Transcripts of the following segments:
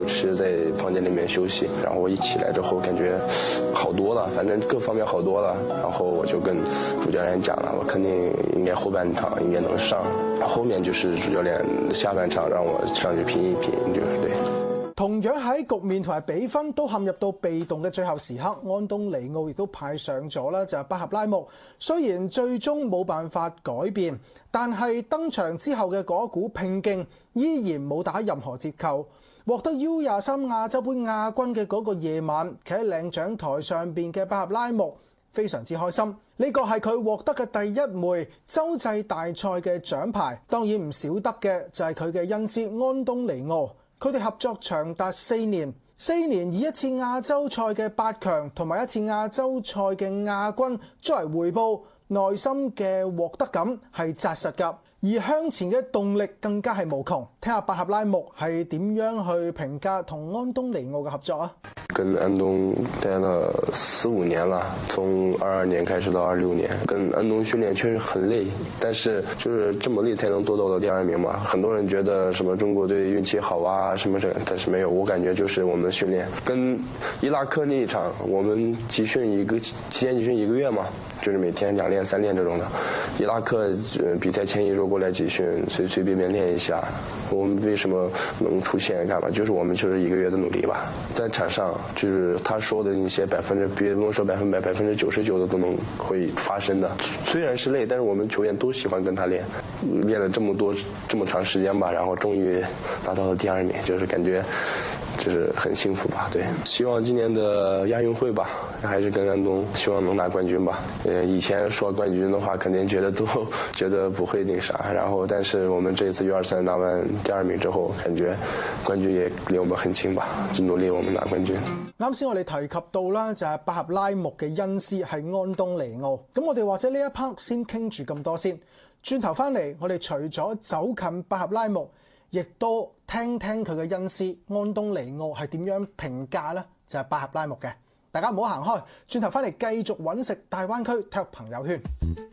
是在房间里面休息，然后我一起来之后感觉好多了，反正各方面好多了。然后我就跟主教练讲了，我肯定應該後半場應該能上，後面就是主教練下半場讓我上去拼一拼，就是對。 同樣喺局面同埋比分都陷入到被動嘅最後時刻，安東尼奧亦都派上咗啦，就係巴合拉木。雖然最終冇辦法改變，但係登場之後嘅嗰股拼勁依然冇打任何折扣。獲得 U23 亞洲杯亞軍嘅嗰個夜晚，企喺領獎台上邊嘅巴合拉木非常之開心。呢個係佢獲得嘅第一枚洲際大賽嘅獎牌，當然唔少得嘅就係佢嘅恩師安東尼奧。佢哋合作長達4年，4年以一次亞洲賽嘅8強同埋一次亞洲賽嘅亞軍作為回報，內心嘅獲得感係紮實㗎，而向前嘅動力更加係無窮。聽下巴合拉木係點樣去評價同安東尼奧嘅合作啊？ 跟安東待了4、5年了，從22年開始到26年，跟安東訓練確實很累，但是就是這麼累才能奪到第2名嘛。很多人覺得什麼中國隊運氣好啊什麼什麼，但是沒有，我感覺就是我們的訓練。跟伊拉克那一場，我們集訓期間集訓1個月嘛，就是每天2練3練這種的。伊拉克比賽前1周過來集訓，隨便練一下。我們為什麼能出線幹嘛？就是我們就是1個月的努力吧，在場上。就是他說的那些別不能說100%、99%的都能會發生的。雖然是累，但是我們球員都喜歡跟他練了這麼長時間吧，然後終於拿到了第2名，就是感覺就是很幸福吧。對，希望今年的亞運會吧，還是跟安東希望能拿冠軍吧。以前說冠軍的話，肯定覺得不會那啥，然後但是我們這一次U23拿完第2名之後，感覺冠軍也離我們很近吧，就努力我們拿冠軍。 啱先我哋提及到啦，就係巴合拉木嘅恩師係安東尼奧。咁我哋或者呢一 part 先傾住咁多先，轉頭翻嚟我哋除咗走近巴合拉木，亦都聽聽佢嘅恩師安東尼奧係點樣評價呢？就係巴合拉木嘅。大家唔好行開，轉頭翻嚟繼續揾食大灣區體育朋友圈。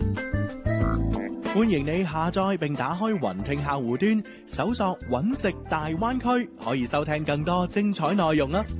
歡迎你下載並打開雲聽客戶端，搜索揾食大灣區，可以收聽更多精彩內容啊！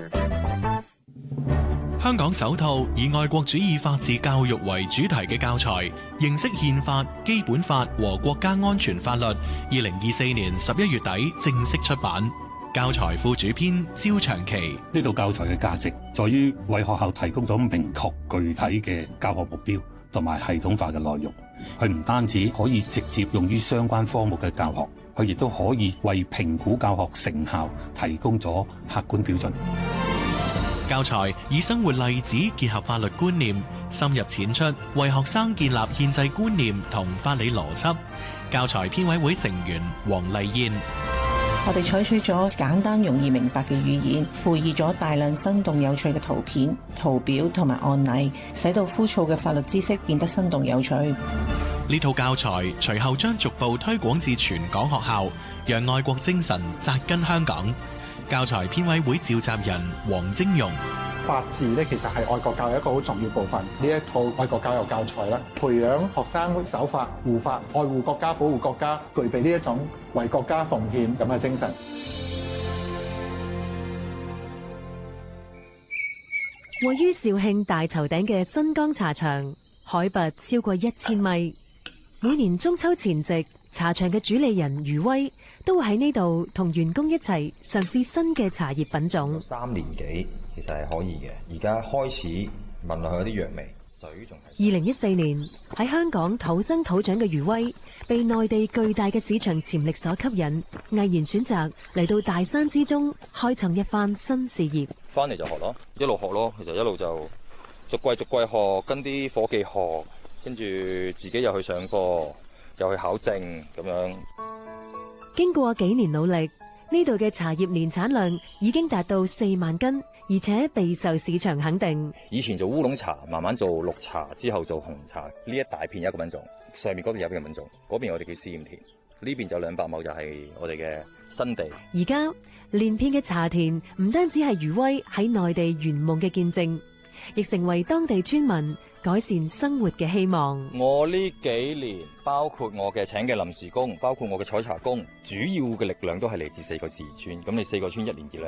香港首套以愛國主義法治教育為主題嘅教材《認識憲法、基本法和國家安全法律》，2024年11月底正式出版。教材副主編焦長期。 呢套教材嘅價值在於為學校提供咗明確具體嘅教學目標同埋系統化嘅內容。佢唔單止可以直接用於相關科目嘅教學，佢亦都可以為評估教學成效提供咗客觀標準。 教材以生活例子結合法律觀念，深入淺出，為學生建立憲制觀念同法理邏輯。教材編委會成員黃麗燕。 我哋採取咗簡單容易明白嘅語言，附以咗大量生動有趣嘅圖片、圖表同埋案例，使到枯燥嘅法律知識變得生動有趣。 呢套教材隨後將逐步推廣至全港學校，讓愛國精神扎根香港。教材編委會召集人黃晶容。 法治咧，其實係愛國教育一個好重要部分。呢一套愛國教育教材咧，培養學生守法、護法、愛護國家、保護國家，具備呢一種為國家奉獻咁嘅精神。 位於肇慶大頭頂嘅新江茶場，海拔超過1000米。每年中秋前夕，茶場嘅主理人余威都會喺呢度同員工一齊嘗試新嘅茶葉品種。 3年幾，其實係可以嘅。而家開始聞落去有啲藥味，水仲係。 2014年喺香港土生土長嘅余威，被內地巨大嘅市場潛力所吸引，毅然選擇嚟到大山之中開創一番新事業。 翻嚟就學咯，一路學咯，其實一路就逐季學，跟啲伙計學，跟住自己又去上課，又去考證咁樣。 經過幾年努力，呢度嘅茶葉年產量已經達到4萬斤，而且備受市場肯定。 以前做烏龍茶，慢慢做綠茶，之後做紅茶。呢一大片一個品種，上面嗰邊有一個品種，嗰邊我哋叫試驗田，呢邊就200畝就係我哋嘅新地。 而家連片嘅茶田唔單止係余威喺內地圓夢嘅見證，亦成為當地村民改善生活嘅希望。 我呢幾年，包括我嘅請嘅臨時工，包括我嘅採茶工，主要嘅力量都係嚟自4個自然村。咁你4個村一年熱